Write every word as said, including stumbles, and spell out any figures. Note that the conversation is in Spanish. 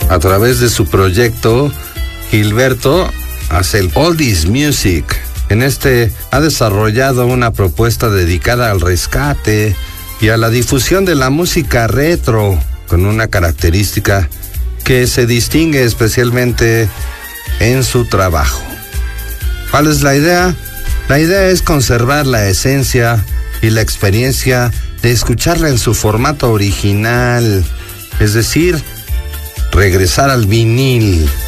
A través de su proyecto, Gilberto hace el Oldies Music. En este ha desarrollado una propuesta dedicada al rescate y a la difusión de la música retro, con una característica que se distingue especialmente en su trabajo. ¿Cuál es la idea? La idea es conservar la esencia y la experiencia de escucharla en su formato original, es decir, regresar al vinil.